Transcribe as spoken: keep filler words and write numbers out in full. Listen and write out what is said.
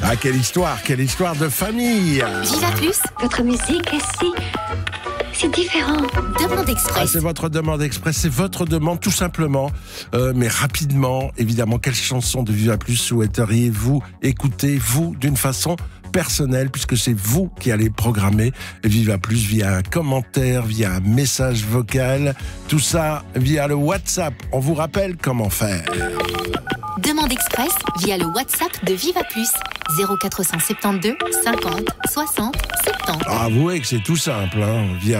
Ah, quelle histoire, quelle histoire de famille. Viva Plus, Votre musique est si... c'est différent. demande Ah, express. c'est votre demande express, c'est votre demande tout simplement, euh, mais rapidement, évidemment. Quelle chanson de Viva Plus souhaiteriez-vous écouter, vous, d'une façon personnelle, puisque c'est vous qui allez programmer Viva Plus via un commentaire, via un message vocal, tout ça via le WhatsApp. On vous rappelle comment faire. Demande express via le WhatsApp de Viva Plus. zéro quatre cent soixante-douze cinquante soixante soixante. Ah, avouez que c'est tout simple, hein, via